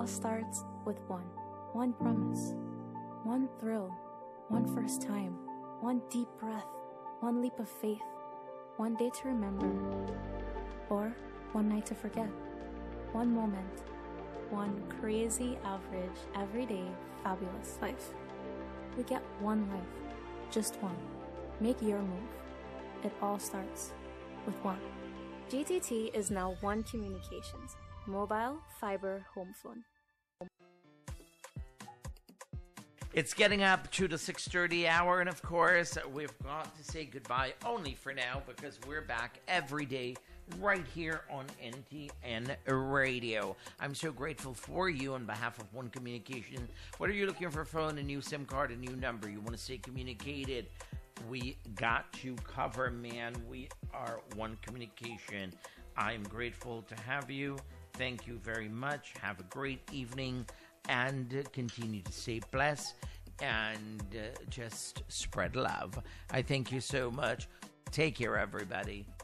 all starts with one promise, one thrill, one first time, one deep breath, one leap of faith, one day to remember, or one night to forget, one moment, one crazy, average, everyday, fabulous life. We get one life, just one. Make your move. It all starts with one. GTT is now One Communications, mobile, fiber, home phone. It's getting up to the 6:30 hour, and of course, we've got to say goodbye only for now because we're back every day right here on NTN Radio. I'm so grateful for you on behalf of One Communication. Whether you're looking for a phone, a new SIM card, a new number, you want to stay communicated, we got you covered, man. We are One Communication. I'm grateful to have you. Thank you very much. Have a great evening and continue to stay blessed and just spread love. I thank you so much. Take care, everybody.